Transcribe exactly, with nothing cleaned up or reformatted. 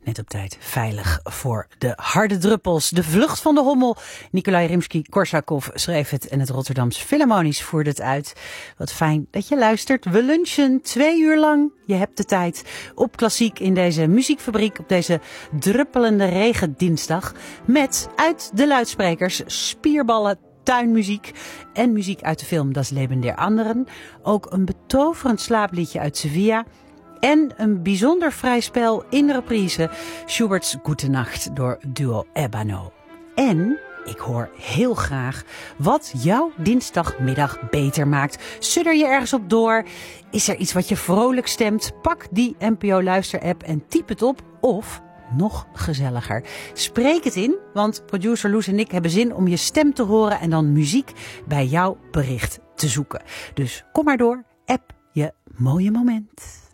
net op tijd veilig voor de harde druppels. De vlucht van de hommel. Nikolai Rimsky-Korsakov schreef het en het Rotterdams Philharmonisch voerde het uit. Wat fijn dat je luistert. We lunchen twee uur lang. Je hebt de tijd op Klassiek in deze muziekfabriek op deze druppelende regendinsdag. Met uit de luidsprekers spierballen, tuinmuziek en muziek uit de film Das Leben der Anderen. Ook een betoverend slaapliedje uit Sevilla. En een bijzonder vrij spel in reprise, Schubert's Gute Nacht door duo Ebano. En ik hoor heel graag wat jouw dinsdagmiddag beter maakt. Sudder je ergens op door? Is er iets wat je vrolijk stemt? Pak die N P O Luister-app en typ het op. Of, nog gezelliger, spreek het in. Want producer Loes en ik hebben zin om je stem te horen en dan muziek bij jouw bericht te zoeken. Dus kom maar door, app je mooie moment.